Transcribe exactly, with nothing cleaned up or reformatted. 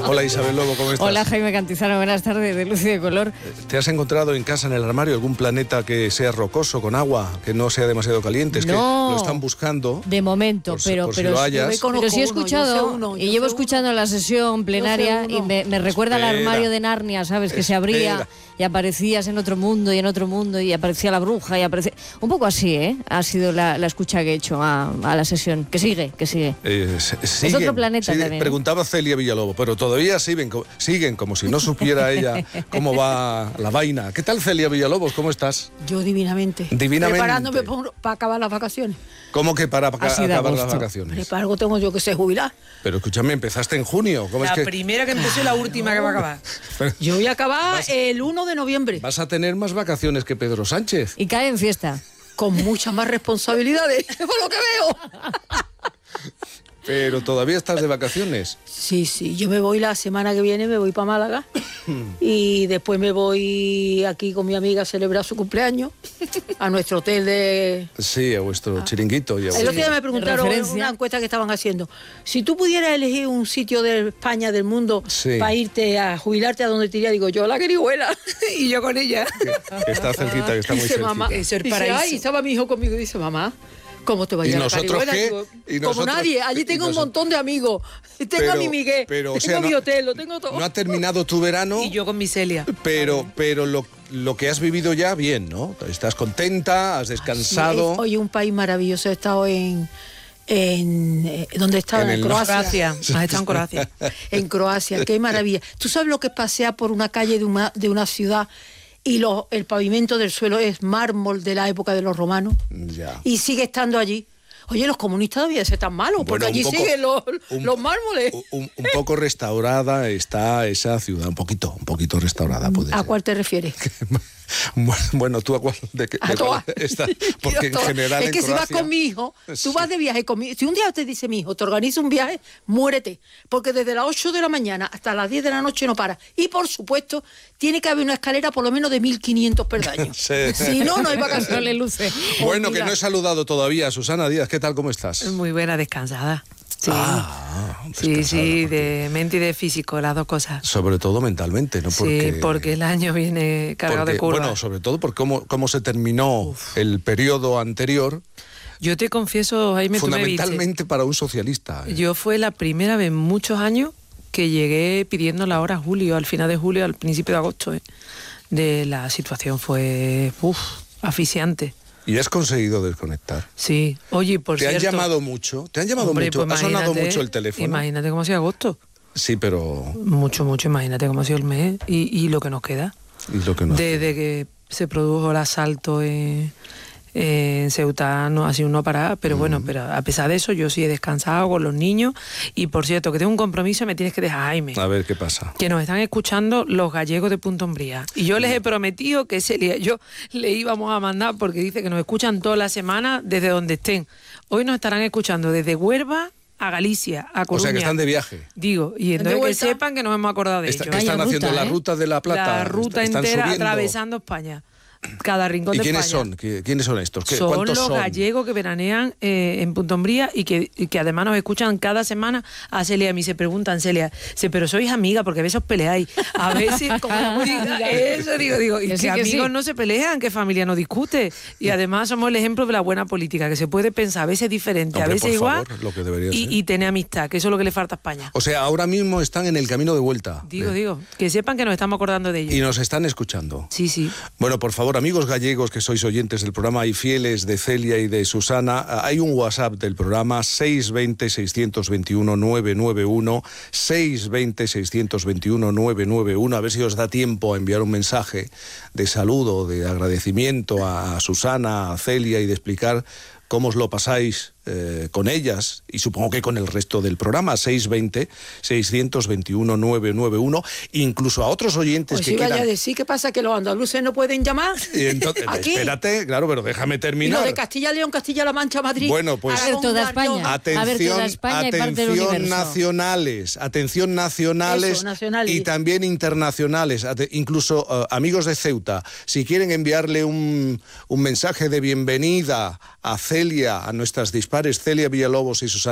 Hola Isabel Lobo, ¿cómo estás? Hola Jaime Cantizano, buenas tardes, de Luz y de Color. ¿Te has encontrado en casa, en el armario, algún planeta que sea rocoso, con agua, que no sea demasiado caliente? Es no, que lo están buscando. De momento, por, pero, por pero, si lo hayas. pero sí he escuchado, uno, y llevo escuchando uno. la sesión plenaria y me, me recuerda Espera. al armario de Narnia, ¿sabes? Que Espera. se abría y aparecías en otro mundo y en otro mundo y aparecía la bruja y aparecía... Un poco así, ¿eh? Ha sido la, la escucha que he hecho a, a la sesión. Que sigue, que sigue. Eh, siguen, es otro planeta sigue, también. Preguntaba Celia Villalobos, pero todavía siguen, siguen como si no supiera ella cómo va la vaina. ¿Qué tal, Celia Villalobos? ¿Cómo estás? Yo divinamente. Divinamente. Preparándome para acabar las vacaciones. ¿Cómo que para, para acabar las vacaciones? Para algo tengo yo que ser jubilar. Pero escúchame, empezaste en junio. ¿Cómo la es que... primera que empecé y la última que va a acabar. Yo voy a acabar vas, el uno de noviembre. Vas a tener más vacaciones que Pedro Sánchez. Y cae en fiesta. Con muchas más responsabilidades, por lo que veo. Pero todavía estás de vacaciones. Sí, sí, yo me voy la semana que viene, me voy para Málaga y después me voy aquí con mi amiga a celebrar su cumpleaños a nuestro hotel de... Sí, a vuestro ah. chiringuito. Y a el otro día me preguntaron en una encuesta que estaban haciendo, si tú pudieras elegir un sitio de España, del mundo, sí. para irte a jubilarte, ¿a dónde te iría? Digo, yo a la Querihuela y yo con ella. Que, que está cerquita, que está muy dice, cerquita. Mamá, es el paraíso. Dice, ay, estaba mi hijo conmigo y dice, mamá, ¿cómo te vayas a la Carihuela? Digo, ¿Y como nadie, allí tengo un montón de amigos. Tengo pero, a mi Miguel, pero, tengo sea, mi hotel, lo tengo todo. No ha terminado tu verano. Y yo con mi Celia. Pero, pero lo, lo que has vivido ya, bien, ¿no? Estás contenta, has descansado. Sí, oye, un país maravilloso. He estado en... en eh, ¿Dónde estaba? En, en Croacia. Croacia. Has estado en Croacia. En Croacia, qué maravilla. ¿Tú sabes lo que es pasear por una calle de una, de una ciudad y lo, el pavimento del suelo es mármol de la época de los romanos? Ya. Y sigue estando allí. Oye, los comunistas debían ser tan malos, porque bueno, allí poco, siguen los, un, los mármoles. Un, un poco restaurada está esa ciudad, un poquito, un poquito restaurada puede ¿A ser. cuál te refieres? Bueno, ¿tú a cuál? De, de a cuál está? Porque en general es que en si Croacia... vas con mi hijo, tú sí. vas de viaje con mi... Si un día te dice mi hijo, te organiza un viaje, muérete. Porque desde las ocho de la mañana hasta las diez de la noche no para. Y por supuesto, tiene que haber una escalera por lo menos de mil quinientos peldaños. Sí. Si no, no hay vacaciones. No le luce. Bueno, oh, que no he saludado todavía a Susana Díaz. ¿Qué tal? ¿Cómo estás? Muy buena, descansada. Sí, ah, sí, sí, de mente y de físico, las dos cosas. Sobre todo mentalmente, ¿no? Porque, sí, porque el año viene cargado porque, de curvas. Bueno, sobre todo por cómo, cómo se terminó Uf. el periodo anterior. Yo te confieso, Jaime, fundamentalmente para un socialista. ¿eh? Yo fue la primera vez en muchos años que llegué pidiendo la hora a julio, al final de julio, al principio de agosto. ¿eh? De la situación fue uf, asfixiante. ¿Y has conseguido desconectar? Sí. Oye, por ¿Te cierto... ¿Te han llamado mucho? ¿Te han llamado hombre, mucho? Pues ¿Ha sonado mucho el teléfono? Imagínate cómo ha sido agosto. Sí, pero... Mucho, mucho. Imagínate cómo ha sido el mes y, y lo que nos queda. ¿Y lo que nos Desde que se produjo el asalto en, en Ceuta no ha sido un no parar, pero mm. bueno, pero a pesar de eso yo sí he descansado con los niños y por cierto que tengo un compromiso, me tienes que dejar, Jaime. A ver qué pasa. Que nos están escuchando los gallegos de Punta Umbría y yo les he prometido que Celia, yo le íbamos a mandar porque dice que nos escuchan toda la semana desde donde estén. Hoy nos estarán escuchando desde Huelva a Galicia, a Coruña. O sea que están de viaje. Digo, y entonces que sepan que nos hemos acordado de Está, ellos. Están haciendo ruta, la ¿eh? ruta de la Plata. La ruta están entera subiendo. atravesando España. Cada rincón ¿Y de quiénes España. son? ¿Quiénes son estos? ¿Qué, son ¿Cuántos los son? gallegos que veranean eh, en Punta Umbría y que, y que además nos escuchan cada semana a Celia. A mí se preguntan, Celia, pero sois amiga porque a veces os peleáis. A veces, como diga, eso digo, digo, y que, sí, que amigos sí. no se pelean, que familia no discute. Y además somos el ejemplo de la buena política, que se puede pensar a veces diferente, Hombre, a veces por igual, favor, lo que debería y, ser. y tener amistad, que eso es lo que le falta a España. O sea, ahora mismo están en el camino de vuelta. Digo, ¿eh? digo, que sepan que nos estamos acordando de ellos. Y nos están escuchando. Sí, sí. Bueno, por favor, amigos gallegos que sois oyentes del programa y fieles de Celia y de Susana, hay un WhatsApp del programa seis dos cero, seis dos uno, nueve nueve uno, seis dos cero, seis dos uno, nueve nueve uno, a ver si os da tiempo a enviar un mensaje de saludo, de agradecimiento a Susana, a Celia y de explicar cómo os lo pasáis eh, con ellas y supongo que con el resto del programa. Seis dos cero, seis dos uno, nueve nueve uno, incluso a otros oyentes pues que si quieran... vaya a decir, ¿qué pasa? ¿Que los andaluces no pueden llamar? Y entonces, ¿Aquí? Espérate, claro, pero déjame terminar. Y lo de Castilla, León, Castilla-La Mancha, Madrid... Bueno, pues... A ver, toda España. Atención, a ver, toda España y parte del atención universo. nacionales, atención nacionales, Eso, nacionales. Y también internacionales, incluso uh, amigos de Ceuta, si quieren enviarle un, un mensaje de bienvenida a Celia, a nuestras dispares Celia Villalobos y Susana